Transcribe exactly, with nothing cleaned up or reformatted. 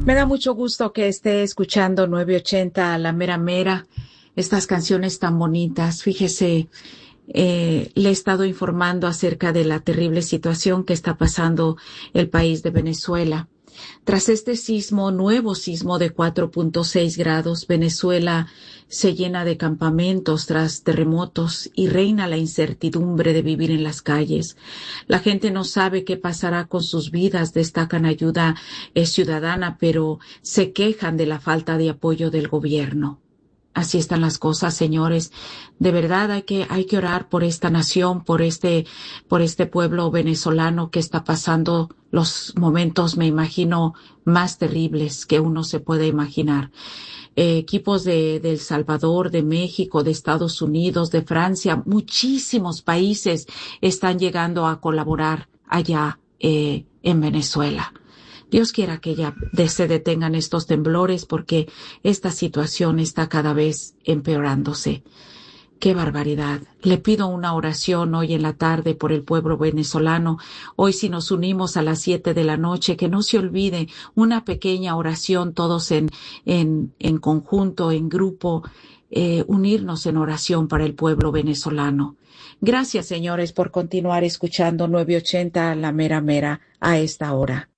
Me da mucho gusto que esté escuchando nueve ochenta La Mera Mera, estas canciones tan bonitas. Fíjese, eh, le he estado informando acerca de la terrible situación que está pasando el país de Venezuela. Tras este sismo, nuevo sismo de cuatro punto seis grados, Venezuela se llena de campamentos tras terremotos y reina la incertidumbre de vivir en las calles. La gente no sabe qué pasará con sus vidas, destacan ayuda eh, ciudadana, pero se quejan de la falta de apoyo del gobierno. Así están las cosas, señores. De verdad hay que, hay que orar por esta nación, por este, por este pueblo venezolano que está pasando los momentos, me imagino, más terribles que uno se puede imaginar. Eh, equipos de, de El Salvador, de México, de Estados Unidos, de Francia, muchísimos países están llegando a colaborar allá, eh, en Venezuela. Dios quiera que ya se detengan estos temblores porque esta situación está cada vez empeorándose. ¡Qué barbaridad! Le pido una oración hoy en la tarde por el pueblo venezolano. Hoy si nos unimos a las siete de la noche, que no se olvide una pequeña oración todos en, en, en conjunto, en grupo, eh, unirnos en oración para el pueblo venezolano. Gracias, señores, por continuar escuchando nueve ochenta La Mera Mera a esta hora.